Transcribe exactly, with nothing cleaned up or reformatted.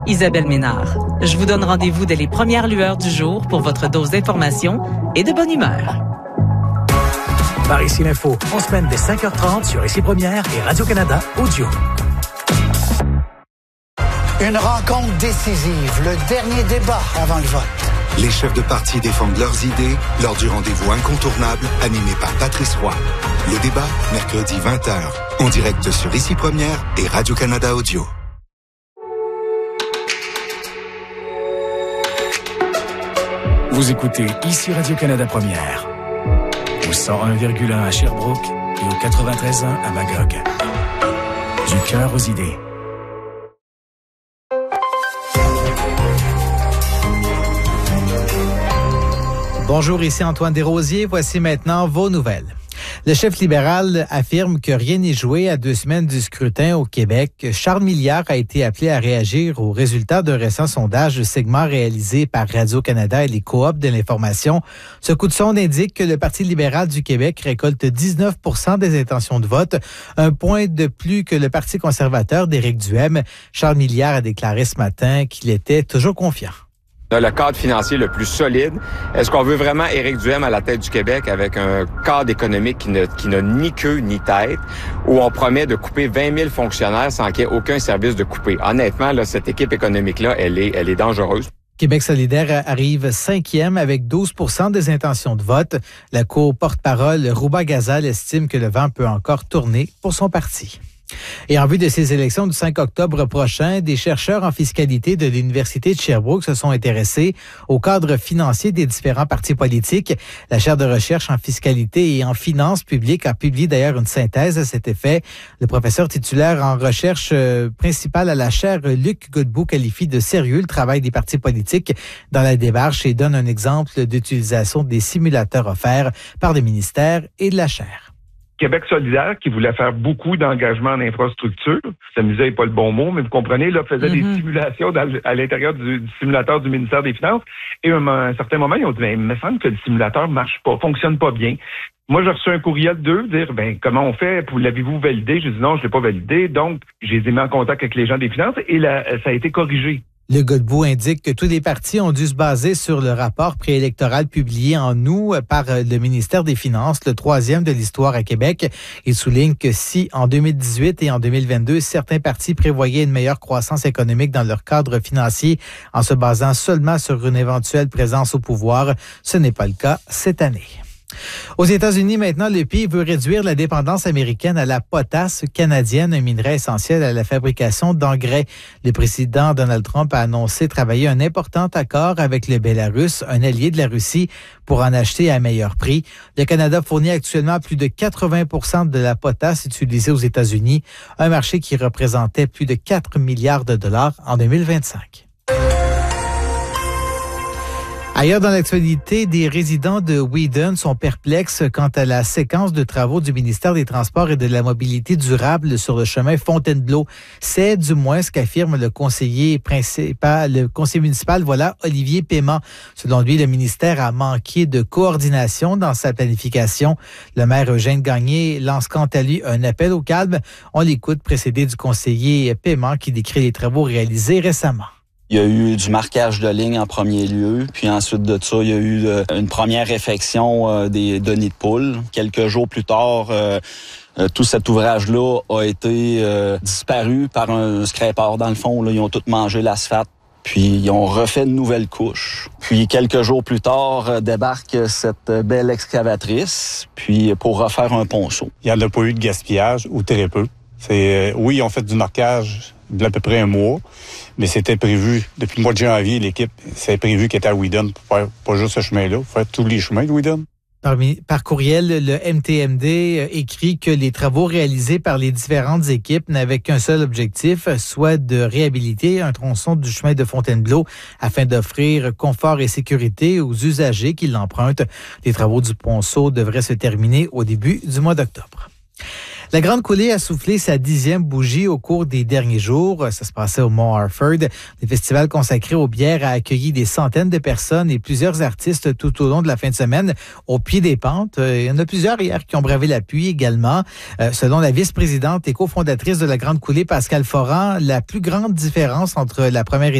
Isabelle Ménard. Je vous donne rendez-vous dès les premières lueurs du jour pour votre dose d'information et de bonne humeur. Par ici l'info, en semaine dès cinq heures trente sur Ici Première et Radio-Canada Audio. Une rencontre décisive, le dernier débat avant le vote. Les chefs de parti défendent leurs idées lors du rendez-vous incontournable animé par Patrice Roy. Le débat, mercredi vingt heures, en direct sur Ici Première et Radio-Canada Audio. Vous écoutez Ici Radio-Canada Première, au cent un virgule un à Sherbrooke et au quatre-vingt-treize virgule un à Magog. Du cœur aux idées. Bonjour, ici Antoine Desrosiers. Voici maintenant vos nouvelles. Le chef libéral affirme que rien n'est joué à deux semaines du scrutin au Québec. Charles Milliard a été appelé à réagir aux résultats d'un récent sondage de segment réalisé par Radio-Canada et les coops de l'information. Ce coup de sonde indique que le Parti libéral du Québec récolte dix-neuf pour cent des intentions de vote, un point de plus que le Parti conservateur d'Éric Duhaime. Charles Milliard a déclaré ce matin qu'il était toujours confiant. Le cadre financier le plus solide. Est-ce qu'on veut vraiment Éric Duhaime à la tête du Québec avec un cadre économique qui, ne, qui n'a ni queue ni tête, où on promet de couper vingt mille fonctionnaires sans qu'il y ait aucun service de couper? Honnêtement, là, cette équipe économique-là, elle est, elle est dangereuse. Québec solidaire arrive cinquième avec douze pour cent des intentions de vote. La co-porte-parole Rouba Gazal estime que le vent peut encore tourner pour son parti. Et en vue de ces élections du cinq octobre prochain, des chercheurs en fiscalité de l'Université de Sherbrooke se sont intéressés au cadre financier des différents partis politiques. La chaire de recherche en fiscalité et en finances publiques a publié d'ailleurs une synthèse à cet effet. Le professeur titulaire en recherche principale à la chaire, Luc Godbout, qualifie de sérieux le travail des partis politiques dans la démarche et donne un exemple d'utilisation des simulateurs offerts par le ministère et de la chaire. Québec solidaire, qui voulait faire beaucoup d'engagement en infrastructure, s'amuser n'est pas le bon mot, mais vous comprenez, là, faisait mm-hmm. des simulations dans, à l'intérieur du, du simulateur du ministère des Finances. Et à un, un certain moment, ils ont dit, ben, il me semble que le simulateur marche pas, fonctionne pas bien. Moi, j'ai reçu un courriel d'eux, dire, ben, comment on fait? L'avez-vous validé? J'ai dit non, je l'ai pas validé. Donc, j'ai mis en contact avec les gens des Finances et là, ça a été corrigé. Le Godbout indique que tous les partis ont dû se baser sur le rapport préélectoral publié en août par le ministère des Finances, le troisième de l'histoire à Québec. Il souligne que si, en deux mille dix-huit et en deux mille vingt-deux, certains partis prévoyaient une meilleure croissance économique dans leur cadre financier en se basant seulement sur une éventuelle présence au pouvoir, ce n'est pas le cas cette année. Aux États-Unis, maintenant, le pays veut réduire la dépendance américaine à la potasse canadienne, un minerai essentiel à la fabrication d'engrais. Le président Donald Trump a annoncé travailler un important accord avec le Bélarus, un allié de la Russie, pour en acheter à meilleur prix. Le Canada fournit actuellement plus de quatre-vingts pour cent de la potasse utilisée aux États-Unis, un marché qui représentait plus de quatre milliards de dollars en deux mille vingt-cinq. Ailleurs dans l'actualité, des résidents de Wheaton sont perplexes quant à la séquence de travaux du ministère des Transports et de la Mobilité durable sur le chemin Fontainebleau. C'est du moins ce qu'affirme le conseiller principal, le conseiller municipal, voilà, Olivier Paiement. Selon lui, le ministère a manqué de coordination dans sa planification. Le maire Eugène Gagné lance quant à lui un appel au calme. On l'écoute précédé du conseiller Paiement qui décrit les travaux réalisés récemment. Il y a eu du marquage de ligne en premier lieu, puis ensuite de ça, il y a eu euh, une première réfection euh, des, de nids de poules. Quelques jours plus tard, euh, euh, tout cet ouvrage-là a été euh, disparu par un scraper dans le fond. Là, ils ont tout mangé l'asphalte, puis ils ont refait une nouvelle couche. Puis quelques jours plus tard, euh, débarque cette belle excavatrice, puis pour refaire un ponceau. Il n'y en a pas eu de gaspillage, ou très peu. C'est, euh, oui, ils ont fait du marquage d'à peu près un mois, mais c'était prévu, depuis le mois de janvier, l'équipe, c'est prévu qu'elle était à Wheaton pour faire pas juste ce chemin-là, pour faire tous les chemins de Wheaton. Par, par courriel, le M T M D écrit que les travaux réalisés par les différentes équipes n'avaient qu'un seul objectif, soit de réhabiliter un tronçon du chemin de Fontainebleau afin d'offrir confort et sécurité aux usagers qui l'empruntent. Les travaux du ponceau devraient se terminer au début du mois d'octobre. La Grande Coulée a soufflé sa dixième bougie au cours des derniers jours. Ça se passait au Mont Harford. Le festival consacré aux bières a accueilli des centaines de personnes et plusieurs artistes tout au long de la fin de semaine au pied des pentes. Il y en a plusieurs hier qui ont bravé la pluie également. Euh, selon la vice-présidente et cofondatrice de la Grande Coulée, Pascale Foran, la plus grande différence entre la première